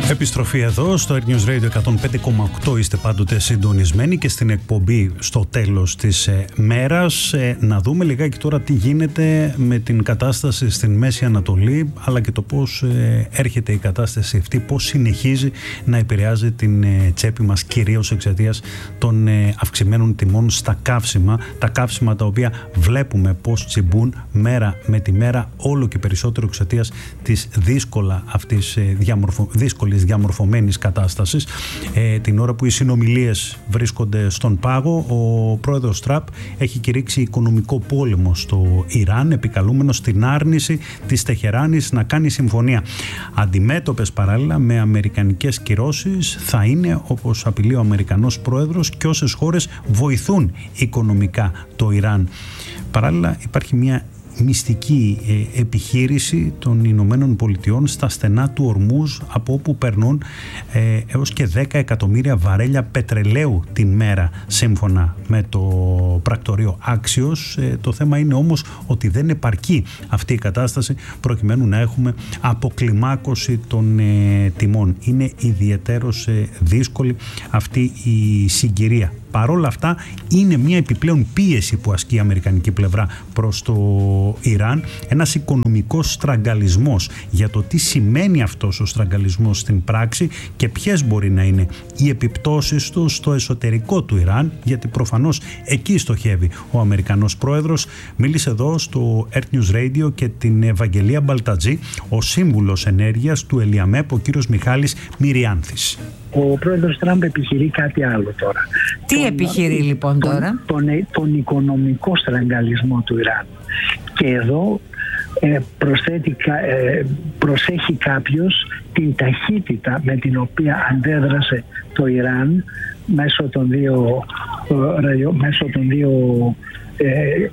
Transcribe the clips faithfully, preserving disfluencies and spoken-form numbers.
Επιστροφή εδώ στο Air News Radio εκατόν πέντε κόμμα οκτώ. Είστε πάντοτε συντονισμένοι και στην εκπομπή στο τέλος της ε, μέρας ε, να δούμε λιγάκι τώρα τι γίνεται με την κατάσταση στην Μέση Ανατολή, αλλά και το πώς ε, έρχεται η κατάσταση αυτή, πώς συνεχίζει να επηρεάζει την ε, τσέπη μας, κυρίως εξαιτίας των ε, αυξημένων τιμών στα καύσιμα, τα καύσιμα τα οποία βλέπουμε πώς τσιμπούν μέρα με τη μέρα, όλο και περισσότερο εξαιτίας της δύσκολα αυτής ε, διαμορφω... δύσκολης διαμορφωμένης κατάστασης. Ε, την ώρα που οι συνομιλίες βρίσκονται στον πάγο, ο πρόεδρος Τραμπ έχει κηρύξει οικονομικό πόλεμο στο Ιράν, επικαλούμενος την άρνηση της Τεχεράνης να κάνει συμφωνία. Αντιμέτωπες παράλληλα με αμερικανικές κυρώσεις θα είναι, όπως απειλεί ο Αμερικανός πρόεδρος, και όσες χώρες βοηθούν οικονομικά το Ιράν. Παράλληλα υπάρχει μια μυστική ε, επιχείρηση των Ηνωμένων Πολιτειών στα στενά του Ορμούζ, από όπου περνούν ε, έως και δέκα εκατομμύρια βαρέλια πετρελαίου την μέρα, σύμφωνα με το πρακτορείο Axios. Ε, το θέμα είναι όμως ότι δεν επαρκεί αυτή η κατάσταση προκειμένου να έχουμε αποκλιμάκωση των ε, τιμών. Είναι ιδιαιτέρως ε, δύσκολη αυτή η συγκυρία. Παρ' όλα αυτά είναι μια επιπλέον πίεση που ασκεί η αμερικανική πλευρά προς το Ιράν, ένας οικονομικός στραγγαλισμός. Για το τι σημαίνει αυτός ο στραγγαλισμός στην πράξη και ποιες μπορεί να είναι οι επιπτώσεις του στο εσωτερικό του Ιράν, γιατί προφανώς εκεί στοχεύει ο Αμερικανός πρόεδρος. Μίλησε εδώ στο Air News Radio και την Ευαγγελία Μπαλτατζή, ο σύμβουλος ενέργειας του Ελιαμέπ, ο κύριος Μιχάλης Μυριάνθης. Ο πρόεδρος Τραμπ επιχειρεί κάτι άλλο τώρα. Τι τον, επιχειρεί λοιπόν τον, τώρα? Τον, τον, τον οικονομικό στραγγαλισμό του Ιράν. Και εδώ ε, προσθέτει, ε, προσέχει κάποιος την ταχύτητα με την οποία αντέδρασε το Ιράν μέσω των δύο, ε, μέσω των δύο ε, ε,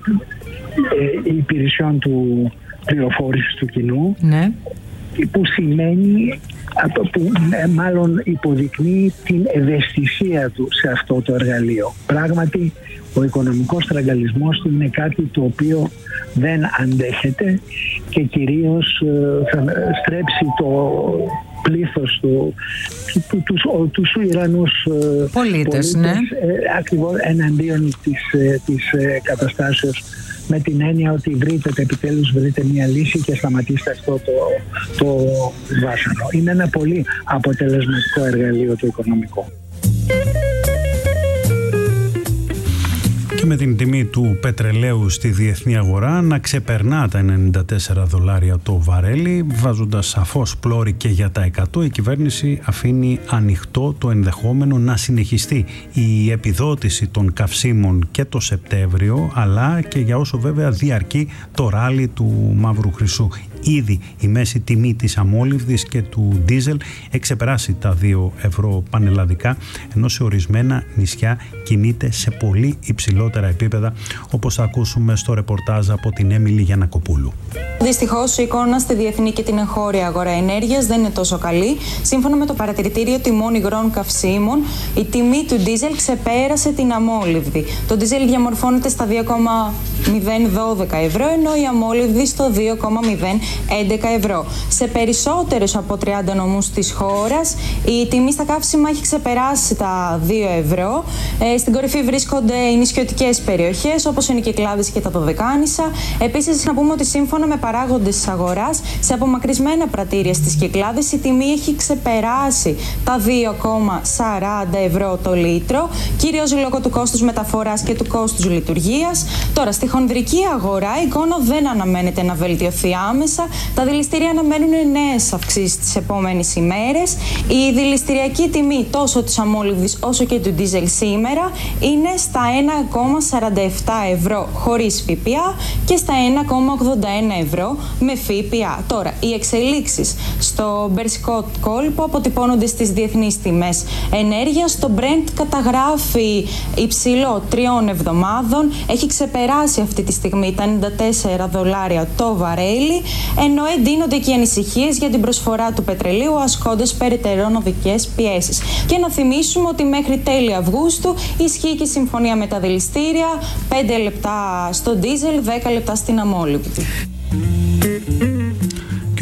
υπηρεσιών του πληροφόρησης του κοινού, ναι, που σημαίνει, που μάλλον υποδεικνύει την ευαισθησία του σε αυτό το εργαλείο. Πράγματι, ο οικονομικός στραγγαλισμός του είναι κάτι το οποίο δεν αντέχεται και κυρίως θα στρέψει το πλήθος του, του, του, του, τους Ιρανούς πολίτες, πολίτες ναι. ακριβώς εναντίον της, της καταστάσεως, με την έννοια ότι βρείτε επιτέλους βρείτε μια λύση και σταματήστε αυτό το, το βάσανο. Είναι ένα πολύ αποτελεσματικό εργαλείο το οικονομικό. Και με την τιμή του πετρελαίου στη διεθνή αγορά να ξεπερνά τα ενενήντα τέσσερα δολάρια το βαρέλι, βάζοντας σαφώς πλώρη και για τα εκατό, η κυβέρνηση αφήνει ανοιχτό το ενδεχόμενο να συνεχιστεί η επιδότηση των καυσίμων και το Σεπτέμβριο, αλλά και για όσο βέβαια διαρκεί το ράλι του Μαύρου Χρυσού. Ήδη η μέση τιμή της αμόλυβδης και του ντίζελ εξεπεράσει τα δύο ευρώ πανελλαδικά, ενώ σε ορισμένα νησιά κινείται σε πολύ υψηλότερα επίπεδα, όπως θα ακούσουμε στο ρεπορτάζ από την Έμιλη Γιαννακοπούλου. Δυστυχώς, η εικόνα στη διεθνή και την εγχώρια αγορά ενέργειας δεν είναι τόσο καλή. Σύμφωνα με το Παρατηρητήριο Τιμών Υγρών Καυσίμων, η τιμή του ντίζελ ξεπέρασε την αμόλυβδη. Το ντίζελ διαμορφώνεται στα δύο κόμμα μηδέν δώδεκα ευρώ, ενώ η αμόλυβδη στο δύο κόμμα μηδέν έντεκα ευρώ. Σε περισσότερους από τριάντα νομούς της χώρας, η τιμή στα καύσιμα έχει ξεπεράσει τα δύο ευρώ. Ε, στην κορυφή βρίσκονται οι νησιωτικές περιοχές, όπως είναι οι Κυκλάδες και τα Δωδεκάνησα. Επίσης, να πούμε ότι σύμφωνα με παράγοντες της αγοράς, σε απομακρυσμένα πρατήρια στις Κυκλάδες, η τιμή έχει ξεπεράσει τα δύο κόμμα σαράντα ευρώ το λίτρο, κυρίως λόγω του κόστους μεταφοράς και του κόστους λειτουργίας. Τώρα, στη χονδρική αγορά, η εικόνα δεν αναμένεται να βελτιωθεί άμεσα. Τα δηληστήρια αναμένουν νέες αυξήσεις τις επόμενες ημέρες. Η δηληστηριακή τιμή τόσο της αμόλυβδης όσο και του ντίζελ σήμερα είναι στα ένα κόμμα σαράντα επτά ευρώ χωρίς ΦΠΑ και στα ένα κόμμα ογδόντα ένα ευρώ με ΦΠΑ. Τώρα, οι εξελίξεις στο Μπερσικό κόλπο αποτυπώνονται στις διεθνείς τιμές ενέργειας. Το Brent καταγράφει υψηλό τριών εβδομάδων. Έχει ξεπεράσει αυτή τη στιγμή τα ενενήντα τέσσερα δολάρια το βαρέλι, ενώ εντείνονται και οι ανησυχίες για την προσφορά του πετρελαίου, ασκώντας περαιτέρω οδικές πιέσεις. Και να θυμίσουμε ότι μέχρι τέλη Αυγούστου ισχύει και η συμφωνία με τα δηληστήρια, πέντε λεπτά στο ντίζελ, δέκα λεπτά στην αμόλυβδη. Και ο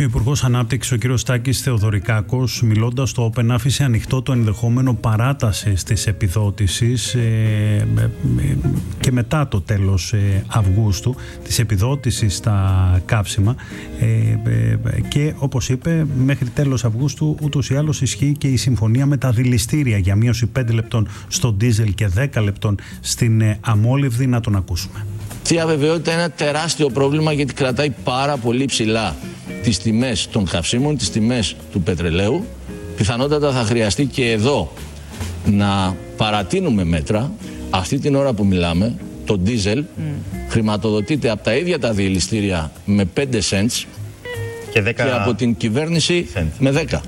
Υπουργός Ανάπτυξης, ο κύριος Τάκης Θεοδωρικάκος, μιλώντας στο Open, άφησε ανοιχτό το ενδεχόμενο παράτασης της επιδότησης ε, ε, ε, και μετά το τέλος ε, Αυγούστου, της επιδότησης στα καύσιμα ε, ε, και όπως είπε, μέχρι τέλος Αυγούστου ούτως ή άλλως ισχύει και η συμφωνία με τα δηληστήρια για μείωση πέντε λεπτών στο ντίζελ και δέκα λεπτών στην ε, αμόλυβδη. Να τον ακούσουμε. Αυτή η αβεβαιότητα είναι ένα τεράστιο πρόβλημα, γιατί κρατάει πάρα πολύ ψηλά τις τιμές των καυσίμων, τις τιμές του πετρελαίου. Πιθανότατα θα χρειαστεί και εδώ να παρατείνουμε μέτρα. Αυτή την ώρα που μιλάμε, το ντίζελ mm. χρηματοδοτείται από τα ίδια τα δηληστήρια με πέντε cents και, δέκα... και από την κυβέρνηση cent. Με δέκα.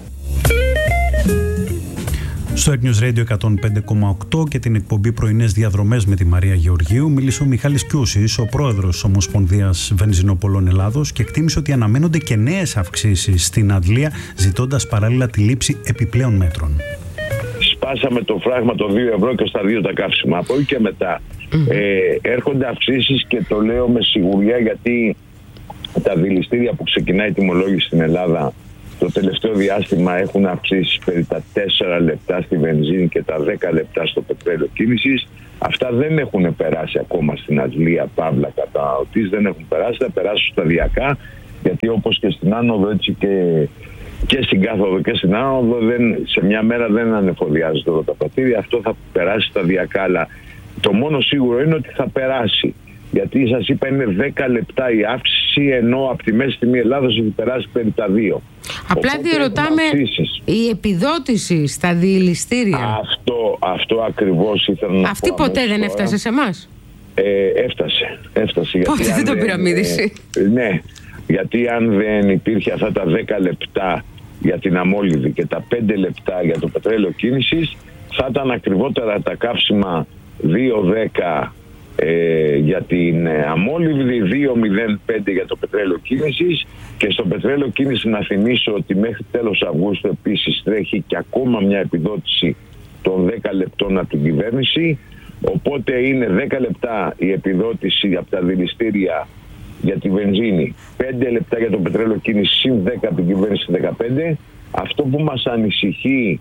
Στο News Radio εκατόν πέντε κόμμα οκτώ και την εκπομπή Πρωινές Διαδρομές με τη Μαρία Γεωργίου μίλησε ο Μιχάλης Κιούσης, ο πρόεδρος της Ομοσπονδίας Βενζινοπολών Ελλάδος, και εκτίμησε ότι αναμένονται και νέες αυξήσεις στην αντλία, ζητώντας παράλληλα τη λήψη επιπλέον μέτρων. Σπάσαμε το φράγμα των δύο ευρώ και στα δύο τα καύσιμα. Από εκεί και μετά mm-hmm. ε, έρχονται αυξήσεις, και το λέω με σιγουριά, γιατί τα δηληστήρια που ξεκινάει η τιμολόγηση στην Ελλάδα το τελευταίο διάστημα έχουν αυξήσει περί τα τέσσερα λεπτά στη βενζίνη και τα δέκα λεπτά στο πετρέλαιο κίνησης. Αυτά δεν έχουν περάσει ακόμα στην αντλία, παύλα καταναλωτής, δεν έχουν περάσει, θα περάσουν σταδιακά, γιατί όπως και στην άνοδο, έτσι και, και στην κάθοδο και στην άνοδο, δεν, σε μια μέρα δεν ανεφοδιάζονται όλα τα πρατήρια. Αυτό θα περάσει σταδιακά, αλλά το μόνο σίγουρο είναι ότι θα περάσει. Γιατί σας είπα, είναι δέκα λεπτά η αύξηση, ενώ από τη μέση τιμή Ελλάδος έχει περάσει περί τα δύο. Απλά διερωτάμε, η επιδότηση στα δηληστήρια. Αυτό, αυτό ακριβώς ήθελα να Αυτή ποτέ δεν τώρα. Έφτασε σε εμάς. Ε, έφτασε, έφτασε. Πότε δεν το πυραμίδησε. Ε, ναι, γιατί αν δεν υπήρχε αυτά τα δέκα λεπτά για την αμόλυβδη και τα πέντε λεπτά για το πετρέλαιο κίνησης, θα ήταν ακριβότερα τα καύσιμα δύο δέκα Ε, για την ε, αμόλυβδη, δύο μηδέν πέντε για το πετρέλαιο κίνησης, και στο πετρέλαιο κίνηση να θυμίσω ότι μέχρι τέλος Αυγούστου επίσης τρέχει και ακόμα μια επιδότηση των δέκα λεπτών από την κυβέρνηση, οπότε είναι δέκα λεπτά η επιδότηση από τα δηληστήρια για τη βενζίνη, πέντε λεπτά για το πετρέλαιο κίνηση, συν δέκα από την κυβέρνηση δεκαπέντε. Αυτό που μας ανησυχεί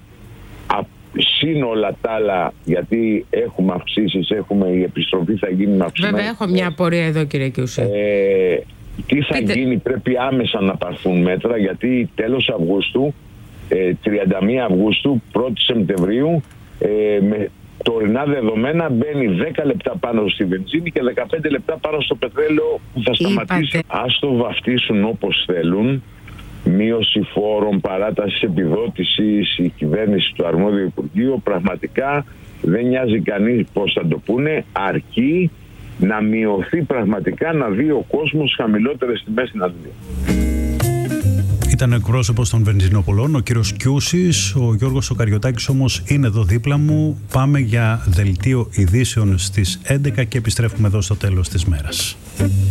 συν όλα τα άλλα, γιατί έχουμε αυξήσεις, έχουμε, η επιστροφή θα γίνει με αυξήσεις. Βέβαια, έχω μια απορία εδώ, κύριε Κιούση. Ε, τι θα Πείτε... γίνει, πρέπει άμεσα να πάρθουν μέτρα, γιατί τέλος Αυγούστου, ε, τριάντα μία Αυγούστου, πρώτη Σεπτεμβρίου, ε, με τωρινά δεδομένα μπαίνει δέκα λεπτά πάνω στη βενζίνη και δεκαπέντε λεπτά πάνω στο πετρέλαιο, που θα σταματήσει. Ας το βαφτίσουν όπως θέλουν. Μείωση φόρων, παράταση επιδότησης, η κυβέρνηση του αρμόδιου Υπουργείου, πραγματικά δεν νοιάζει κανείς πώς θα το πούνε, αρκεί να μειωθεί πραγματικά, να δει ο κόσμος χαμηλότερες τιμές στην αντλία. Ήταν εκπρόσωπος των βενζινοπολών, ο κύριος Κιούσης. Ο Γιώργος ο Καριωτάκης όμως είναι εδώ δίπλα μου. Πάμε για δελτίο ειδήσεων στις έντεκα και επιστρέφουμε εδώ στο τέλος της μέρας.